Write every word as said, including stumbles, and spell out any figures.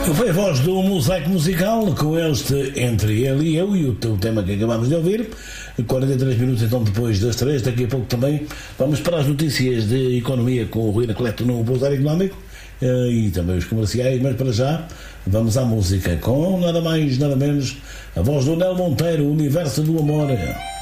Foi a voz do Mosaico Musical com este Entre Ele e Eu e o teu tema que acabamos de ouvir. quarenta e três minutos então depois das três. Daqui a pouco também vamos para as notícias de economia com o Rui Anacleto no Pousar Económico e também os comerciais, mas para já vamos à música com nada mais nada menos a voz do Nel Monteiro, Universo do Amor.